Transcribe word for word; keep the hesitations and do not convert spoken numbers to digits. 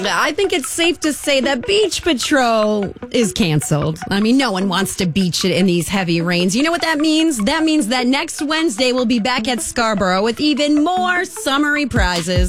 I think it's safe to say that Beach Patrol is canceled. I mean, no one wants to beach it in these heavy rains. You know what that means? That means that next Wednesday we'll be back at Scarborough with even more summery prizes.